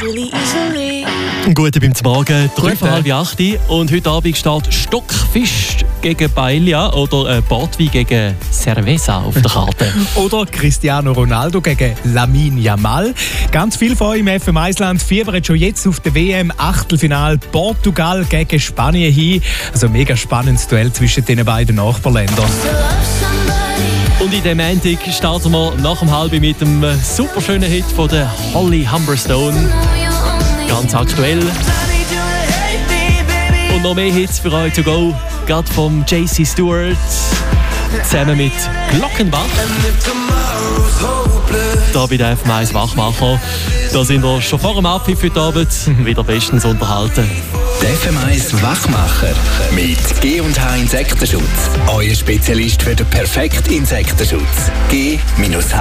Guten beim Morgen, 7:30 und heute Abend steht Stockfisch gegen Paella oder Portwein gegen Cerveza auf der Karte. Oder Cristiano Ronaldo gegen Lamine Yamal. Ganz viel von euch im FM1-Land fiebert schon jetzt auf der WM-Achtelfinal Portugal gegen Spanien hin. Also ein mega spannendes Duell zwischen den beiden Nachbarländern. Und in dem Montag starten wir nach dem Halben mit dem super schönen Hit von der Holly Humberstone. Ganz aktuell. Und noch mehr Hits für euch to go. Gerade vom JC Stewart. Zusammen mit Glockenbach. Da bei der FM1 Wachmacher. Da sind wir schon vor dem Abpfiff heute Abend wieder bestens unterhalten. Der FM1 Wachmacher mit G&H Insektenschutz. Euer Spezialist für den perfekten Insektenschutz. G-H.ch.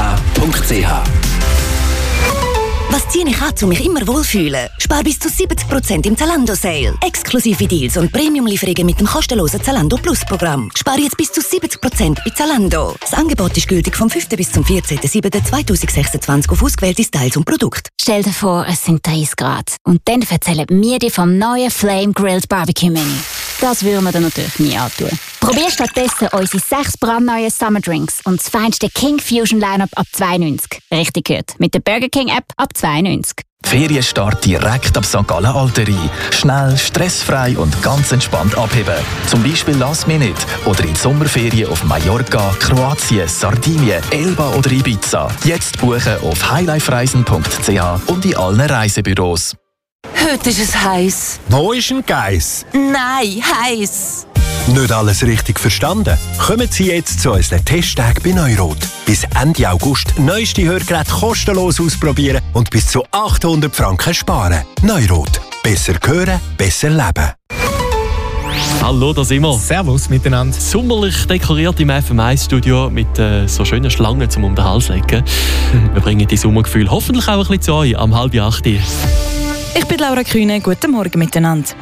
Was ziehe ich an, um mich immer wohlfühlen? Spar bis zu 70% im Zalando-Sale. Exklusive Deals und Premium-Lieferungen mit dem kostenlosen Zalando Plus-Programm. Spar jetzt bis zu 70% bei Zalando. Das Angebot ist gültig vom 5. bis zum 14.07.2026 auf ausgewählte Styles und Produkte. Stell dir vor, es sind 30 Grad. Und dann erzählen wir dir vom neuen Flame Grilled Barbecue Menü. Das würden wir dir natürlich nie antun. Probier stattdessen unsere 6 brandneuen Summer Drinks und das feinste King Fusion Lineup ab 92. Richtig gehört. Mit der Burger King App ab 92. Ferienstart direkt ab St. Gallen Alterie. Schnell, stressfrei und ganz entspannt abheben. Zum Beispiel Last Minute oder in die Sommerferien auf Mallorca, Kroatien, Sardinien, Elba oder Ibiza. Jetzt buchen auf highlifereisen.ch und in allen Reisebüros. Heute ist es heiß. Wo ist ein Geiss? Nein, heiß. Nicht alles richtig verstanden? Kommen Sie jetzt zu unseren Testtagen bei Neurot. Bis Ende August neueste Hörgeräte kostenlos ausprobieren und bis zu 800 Franken sparen. Neurot. Besser hören, besser leben. Hallo, da sind wir. Servus miteinander. Sommerlich dekoriert im FM1-Studio mit so schönen Schlangen zum um den Hals legen. Wir bringen die Sommergefühle hoffentlich auch ein bisschen zu euch am 7:30. Ich bin Laura Kühne. Guten Morgen miteinander.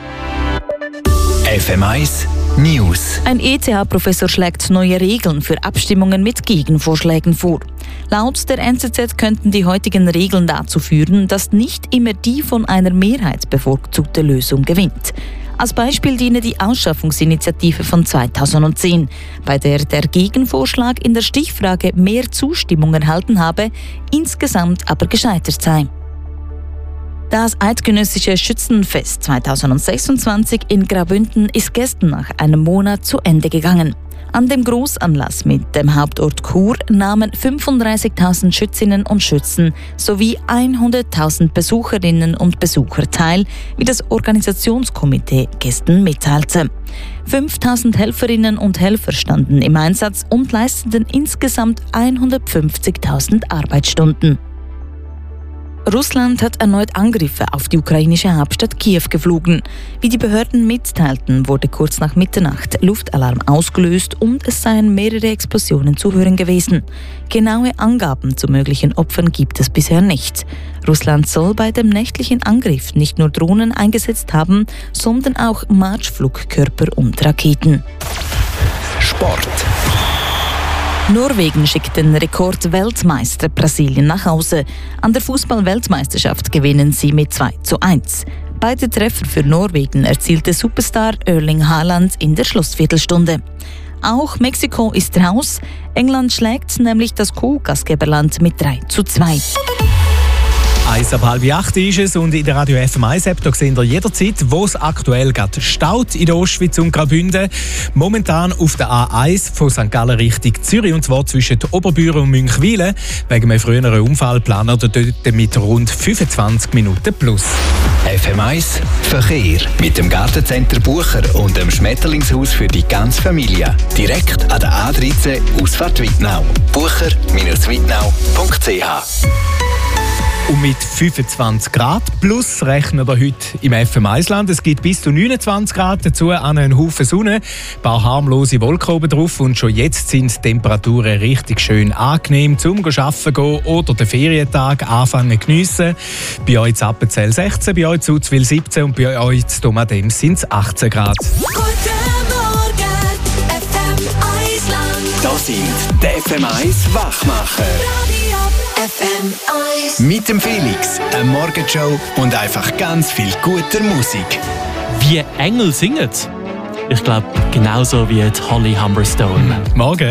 FM1 News. Ein ETH-Professor schlägt neue Regeln für Abstimmungen mit Gegenvorschlägen vor. Laut der NZZ könnten die heutigen Regeln dazu führen, dass nicht immer die von einer Mehrheit bevorzugte Lösung gewinnt. Als Beispiel diene die Ausschaffungsinitiative von 2010, bei der der Gegenvorschlag in der Stichfrage mehr Zustimmung erhalten habe, insgesamt aber gescheitert sei. Das eidgenössische Schützenfest 2026 in Graubünden ist gestern nach einem Monat zu Ende gegangen. An dem Großanlass mit dem Hauptort Chur nahmen 35.000 Schützinnen und Schützen sowie 100.000 Besucherinnen und Besucher teil, wie das Organisationskomitee gestern mitteilte. 5.000 Helferinnen und Helfer standen im Einsatz und leisteten insgesamt 150.000 Arbeitsstunden. Russland hat erneut Angriffe auf die ukrainische Hauptstadt Kiew geflogen. Wie die Behörden mitteilten, wurde kurz nach Mitternacht Luftalarm ausgelöst und es seien mehrere Explosionen zu hören gewesen. Genaue Angaben zu möglichen Opfern gibt es bisher nicht. Russland soll bei dem nächtlichen Angriff nicht nur Drohnen eingesetzt haben, sondern auch Marschflugkörper und Raketen. Sport. Norwegen schickt den Rekordweltmeister Brasilien nach Hause. An der Fußball-Weltmeisterschaft gewinnen sie mit 2:1. Beide Treffer für Norwegen erzielte Superstar Erling Haaland in der Schlussviertelstunde. Auch Mexiko ist raus. England schlägt nämlich das Co-Gastgeberland mit 3:2. 7:30 ist es und in der Radio FM1-App da sehen ihr jederzeit, wo es aktuell gerade staut in der Ostschweiz und Graubünden. Momentan auf der A1 von St. Gallen Richtung Zürich und zwar zwischen Oberbüren und Münchwilen. Wegen einem früheren Unfall planen wir dort mit rund 25 Minuten plus. FM1 Verkehr mit dem Gartencenter Bucher und dem Schmetterlingshaus für die ganze Familie. Direkt an der A13 Ausfahrt Wittnau. bucher-wittnau.ch. Und mit 25 Grad plus rechnen wir heute im FM1-Land. Es gibt bis zu 29 Grad, dazu einen Haufen Sonne, ein paar harmlose Wolken oben drauf und schon jetzt sind die Temperaturen richtig schön angenehm zum Arbeiten gehen oder den Ferientag anfangen geniessen. Bei euch in Appenzell 16, bei euch in Uzwil 17 und bei euch in Domadems sind es 18 Grad. Guten Morgen, FM1-Land. Das sind die FM1 Wachmacher. Radio FM1. Mit dem Felix, eine Morgenshow und einfach ganz viel guter Musik. Wie Engel singen. Ich glaube, genauso wie die Holly Humberstone. Morgen.